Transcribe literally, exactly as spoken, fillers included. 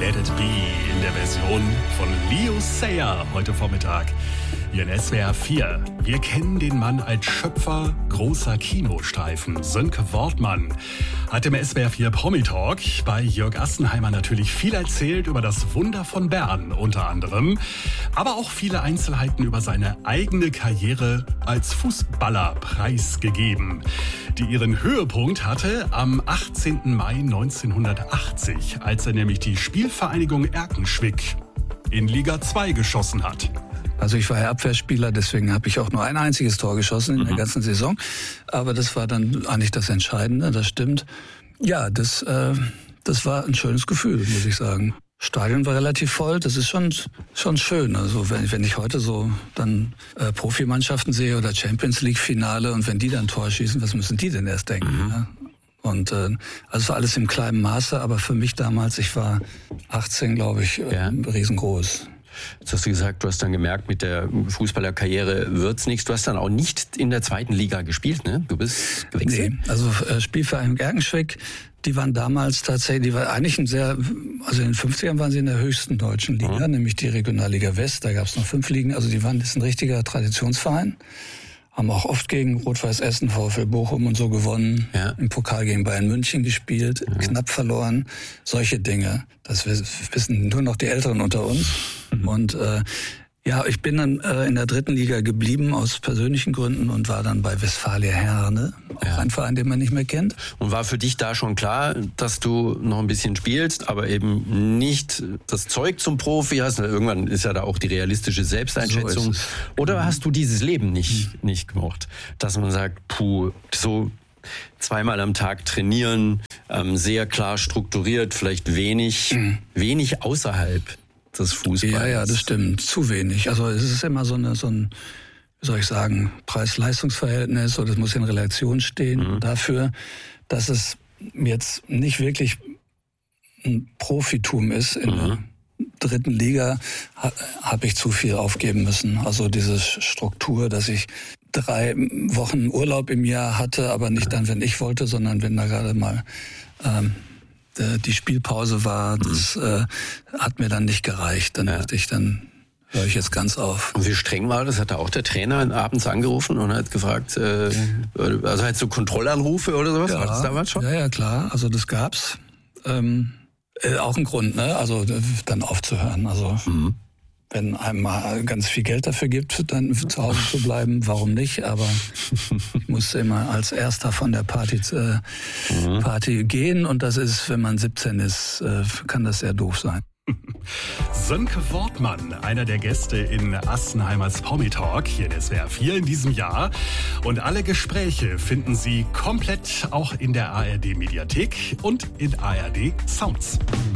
Let It Be in der Version von Leo Sayer heute Vormittag. Hier in S W R vier. Wir kennen den Mann als Schöpfer großer Kinostreifen. Sönke Wortmann hat im S W R vier Promi-Talk bei Jörg Assenheimer natürlich viel erzählt über das Wunder von Bern unter anderem, aber auch viele Einzelheiten über seine eigene Karriere als Fußballer preisgegeben, die ihren Höhepunkt hatte am achtzehnten Mai neunzehnhundertachtzig, als er nämlich die Spielvereinigung Erkenschwick in Liga zwei geschossen hat. Also ich war ja Abwehrspieler, deswegen habe ich auch nur ein einziges Tor geschossen in mhm. der ganzen Saison. Aber das war dann eigentlich das Entscheidende, das stimmt. Ja, das, äh, das war ein schönes Gefühl, muss ich sagen. Stadion war relativ voll, das ist schon schon schön. Also wenn, wenn ich heute so dann äh, Profimannschaften sehe oder Champions League Finale und wenn die dann Tor schießen, was müssen die denn erst denken? Mhm. Ne? Und äh, also war alles im kleinen Maße, aber für mich damals, ich war achtzehn, glaube ich, äh, ja. riesengroß. Jetzt hast du gesagt, du hast dann gemerkt, mit der Fußballerkarriere wird's nichts. Du hast dann auch nicht in der zweiten Liga gespielt, ne? Du bist gewechselt. Nee, also äh, Spielverein Erkenschwick, die waren damals tatsächlich, die war eigentlich ein sehr, also in den fünfzigern waren sie in der höchsten deutschen Liga, mhm. nämlich die Regionalliga West. Da gab's noch fünf Ligen, also die waren, das ist ein richtiger Traditionsverein. Haben auch oft gegen Rot-Weiß Essen, VfL Bochum und so gewonnen. Ja. Im Pokal gegen Bayern München gespielt, ja. knapp verloren. Solche Dinge. Das wissen nur noch die Älteren unter uns. Mhm. Und äh, ja, ich bin dann äh, in der dritten Liga geblieben aus persönlichen Gründen und war dann bei Westfalia Herne, auch ja. ein Verein, den man nicht mehr kennt. Und war für dich da schon klar, dass du noch ein bisschen spielst, aber eben nicht das Zeug zum Profi hast? Irgendwann ist ja da auch die realistische Selbsteinschätzung. So Oder hast du dieses Leben nicht, mhm. nicht gemocht? Dass man sagt, puh, so zweimal am Tag trainieren, ähm, sehr klar strukturiert, vielleicht wenig, mhm. wenig außerhalb des Fußballs. Ja, ja, das stimmt. Zu wenig. Also es ist immer so, eine, so ein, wie soll ich sagen, Preis-Leistungs-Verhältnis, oder das muss in Relation stehen mhm. dafür, dass es jetzt nicht wirklich ein Profitum ist. In mhm. der dritten Liga ha, habe ich zu viel aufgeben müssen. Also diese Struktur, dass ich drei Wochen Urlaub im Jahr hatte, aber nicht dann, wenn ich wollte, sondern wenn da gerade mal ähm, die Spielpause war, das äh, hat mir dann nicht gereicht. Dann ja. dachte ich, dann höre ich jetzt ganz auf. Und wie streng war das? Hat da auch der Trainer abends angerufen und hat gefragt, äh, also halt so Kontrollanrufe oder sowas? Ja, war das damals schon? Ja, ja, klar. Also das gab's. Ähm, äh, auch ein Grund, ne? Also dann aufzuhören. Also mhm. wenn einem mal ganz viel Geld dafür gibt, dann zu Hause zu bleiben, warum nicht? Aber ich musste immer als Erster von der Party, äh, mhm. Party gehen. Und das ist, wenn man siebzehn ist, äh, kann das sehr doof sein. Sönke Wortmann, einer der Gäste in Assenheimers Promi-Talk hier in S W R vier in diesem Jahr. Und alle Gespräche finden Sie komplett auch in der A R D-Mediathek und in A R D Sounds.